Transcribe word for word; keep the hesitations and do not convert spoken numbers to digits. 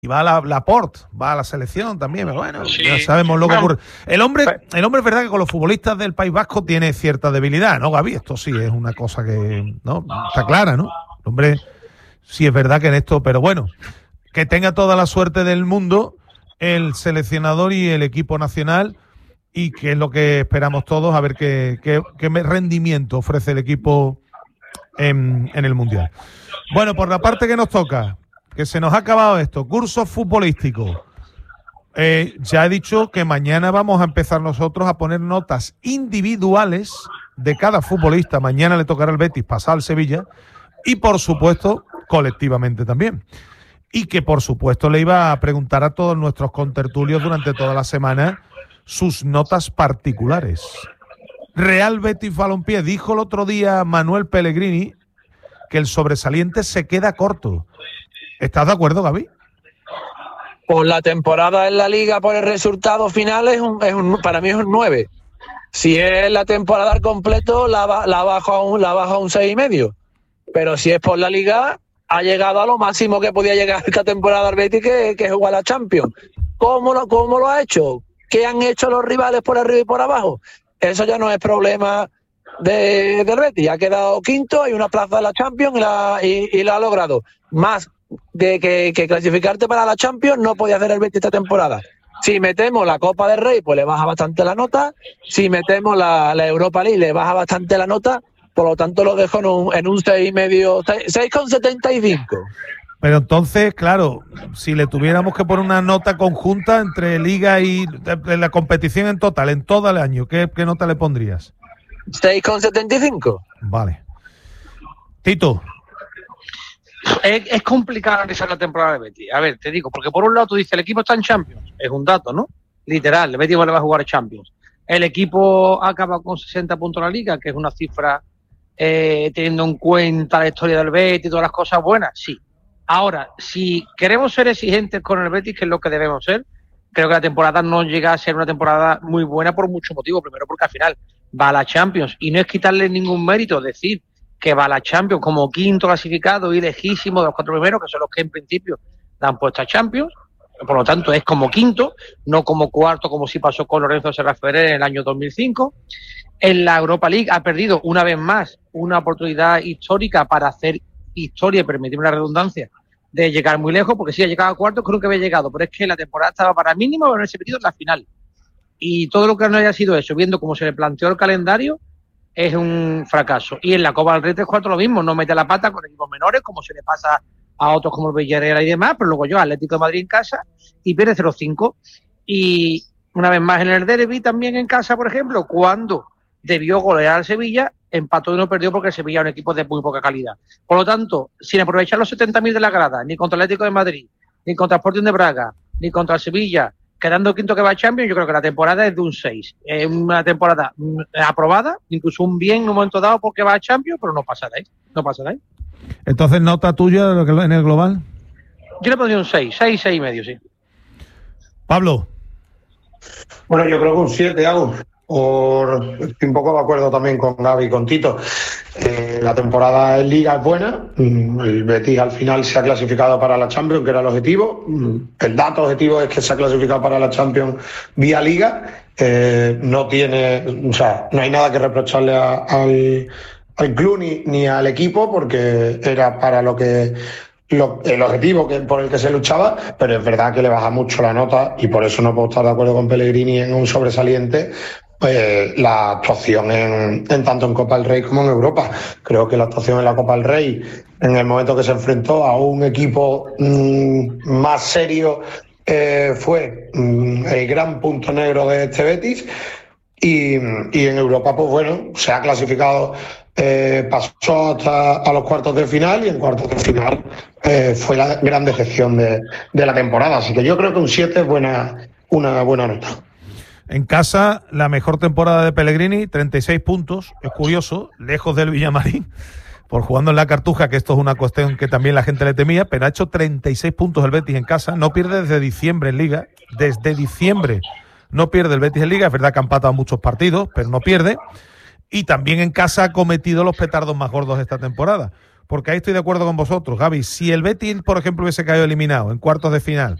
Y va a la, la Port, va a la selección también, pero bueno, sí. ya sabemos lo que ocurre. El hombre, el hombre es verdad que con los futbolistas del País Vasco tiene cierta debilidad, ¿no, Gaby? Esto sí es una cosa que, ¿no? Está clara, ¿no? El hombre sí es verdad que en esto, pero bueno, que tenga toda la suerte del mundo el seleccionador y el equipo nacional, y que es lo que esperamos todos, a ver qué, qué, qué rendimiento ofrece el equipo en, en el Mundial. Bueno, por la parte que nos toca, que se nos ha acabado esto, curso futbolístico. Eh, ya he dicho que mañana vamos a empezar nosotros a poner notas individuales de cada futbolista. Mañana le tocará al Betis pasar al Sevilla y, por supuesto, colectivamente también. Y que, por supuesto, le iba a preguntar a todos nuestros contertulios durante toda la semana sus notas particulares. Real Betis Balompié, dijo el otro día Manuel Pellegrini que el sobresaliente se queda corto. ¿Estás de acuerdo, Gaby? Por la temporada en la Liga, por el resultado final, es un, es un, para mí es un nueve. Si es la temporada al completo, la, la bajo a un, la bajo a un seis y medio. Pero si es por la Liga, ha llegado a lo máximo que podía llegar esta temporada al Betis, que, que es jugar a la Champions. ¿Cómo lo, ¿Cómo lo ha hecho? ¿Qué han hecho los rivales por arriba y por abajo? Eso ya no es problema de, del Betis. Ha quedado quinto, hay una plaza de la Champions y la, y, y la ha logrado. Más de que, que clasificarte para la Champions no podía hacer el Betis esta temporada. Si metemos la Copa del Rey, pues le baja bastante la nota. Si metemos la, la Europa League, le baja bastante la nota. Por lo tanto, lo dejo en un, en un seis y medio, seis coma setenta y cinco. Pero entonces, claro, si le tuviéramos que poner una nota conjunta entre Liga y de, de la competición en total, en todo el año, ¿qué, qué nota le pondrías? seis coma setenta y cinco. Vale. Tito. Es, es complicado analizar la temporada de Betis. A ver, te digo, porque por un lado tú dices, el equipo está en Champions, es un dato, ¿no? Literal, el Betis vuelve a jugar Champions. El equipo acaba con sesenta puntos en la Liga, que es una cifra eh, teniendo en cuenta la historia del Betis y todas las cosas buenas, sí. Ahora, si queremos ser exigentes con el Betis, que es lo que debemos ser, creo que la temporada no llega a ser una temporada muy buena por muchos motivos. Primero, porque al final va a la Champions y no es quitarle ningún mérito decir que va a la Champions como quinto clasificado y lejísimo de los cuatro primeros, que son los que en principio dan puesta a Champions. Por lo tanto, es como quinto, no como cuarto, como sí pasó con Lorenzo Serra Ferrer en el año dos mil cinco. En la Europa League ha perdido una vez más una oportunidad histórica para hacer historia y permitirme la redundancia de llegar muy lejos, porque si ha llegado a cuarto, creo que había llegado, pero es que la temporada estaba para mínimo haberse metido en la final. Y todo lo que no haya sido eso, viendo cómo se le planteó el calendario, es un fracaso. Y en la Copa del Rey tres cuatro lo mismo, no mete la pata con equipos menores, como se le pasa a otros como el Villarreal y demás, pero luego yo, Atlético de Madrid en casa, y pierde cero cinco. Y una vez más en el derbi, también en casa, por ejemplo, cuando debió golear al Sevilla, empató y no perdió porque el Sevilla es un equipo de muy poca calidad. Por lo tanto, sin aprovechar los setenta mil de la grada, ni contra el Atlético de Madrid, ni contra el Sporting de Braga, ni contra el Sevilla, quedando quinto que va a Champions, yo creo que la temporada es de un seis. Es una temporada aprobada, incluso un bien en un momento dado porque va a Champions, pero no pasa de ahí. No pasa de ahí. Entonces, ¿nota tuya de lo que en el global? Yo le pondría un seis, seis, seis y medio, sí. Pablo. Bueno, yo creo que un siete hago. Por, estoy un poco de acuerdo también con Gaby y con Tito. Eh, la temporada en Liga es buena. El Betis al final se ha clasificado para la Champions, que era el objetivo. El dato objetivo es que se ha clasificado para la Champions vía Liga. Eh, no tiene, o sea, no hay nada que reprocharle a, al, al club ni, ni al equipo, porque era para lo que Lo, el objetivo que, por el que se luchaba, pero es verdad que le baja mucho la nota y por eso no puedo estar de acuerdo con Pellegrini en un sobresaliente. Pues la actuación en, en tanto en Copa del Rey como en Europa. Creo que la actuación en la Copa del Rey, en el momento que se enfrentó a un equipo mmm, más serio, eh, fue mmm, el gran punto negro de este Betis. Y, y en Europa, pues bueno, se ha clasificado, eh, pasó hasta a los cuartos de final y en cuartos de final eh, fue la gran decepción de, de la temporada. Así que yo creo que un siete es buena, una buena nota. En casa, la mejor temporada de Pellegrini, treinta y seis puntos, es curioso, lejos del Villamarín, por jugando en la Cartuja, que esto es una cuestión que también la gente le temía, pero ha hecho treinta y seis puntos el Betis en casa, no pierde desde diciembre en Liga, desde diciembre no pierde el Betis en Liga, es verdad que ha empatado muchos partidos, pero no pierde, y también en casa ha cometido los petardos más gordos esta temporada, porque ahí estoy de acuerdo con vosotros, Gaby. Si el Betis, por ejemplo, hubiese caído eliminado en cuartos de final